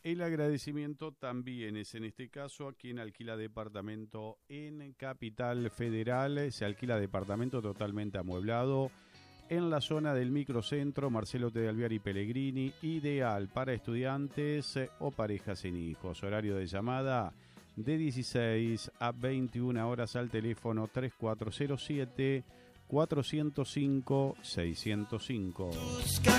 el agradecimiento también es en este caso a quien alquila departamento en Capital Federal. Se alquila departamento totalmente amueblado en la zona del microcentro Marcelo T. de Alvear y Pellegrini, ideal para estudiantes o parejas sin hijos. Horario de llamada de 16 a 21 horas al teléfono 3407 405 605.